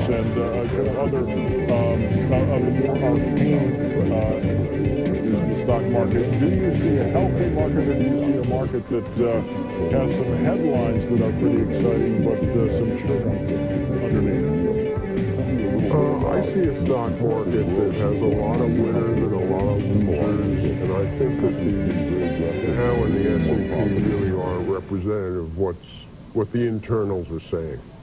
and other of the more arcane the stock market. Do you see a healthy market, or do you see a market that has some headlines that are pretty exciting, but some churn underneath? I see a stock market that has a lot of winners and a lot of losers, and I think that the Dow and the S&P really are representative of what the internals are saying.